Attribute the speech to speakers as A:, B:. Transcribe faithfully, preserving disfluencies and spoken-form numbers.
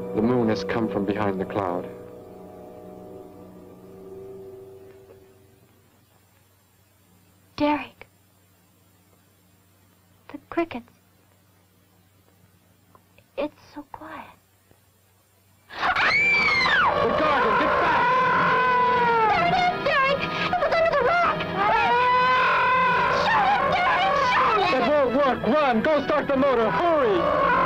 A: The moon has come from behind the cloud.
B: Derek. The crickets. It's so quiet.
A: The garden, get back!
B: There it is, Derek! It was under the rock! Shoot it, Derek! Shoot it!
A: That won't work. Run! Go start the motor! Hurry!